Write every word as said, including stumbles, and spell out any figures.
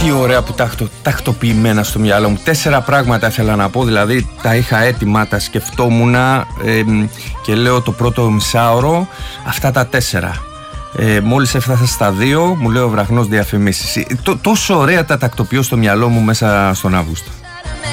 Τι ωραία που τα έχω τακτοποιημένα στο μυαλό μου. Τέσσερα πράγματα ήθελα να πω, δηλαδή τα είχα έτοιμα, τα σκεφτόμουν ε, και λέω το πρώτο μισάωρο αυτά τα τέσσερα. Ε, μόλις έφτασα στα δύο, μου λέει ο Βραχνός διαφημίσεις. Τ- τόσο ωραία τα τακτοποιώ στο μυαλό μου μέσα στον Αύγουστο.